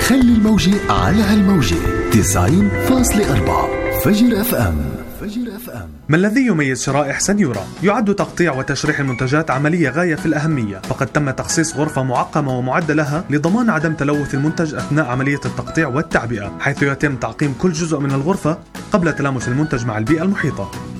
خلي الموجة على هالموجة 90.4 فجر اف ام. ما الذي يميز شرائح سنيورا؟ يعد تقطيع وتشريح المنتجات عملية غاية في الأهمية، فقد تم تخصيص غرفة معقمة ومعدة لها لضمان عدم تلوث المنتج أثناء عملية التقطيع والتعبئة، حيث يتم تعقيم كل جزء من الغرفة قبل تلامس المنتج مع البيئة المحيطة.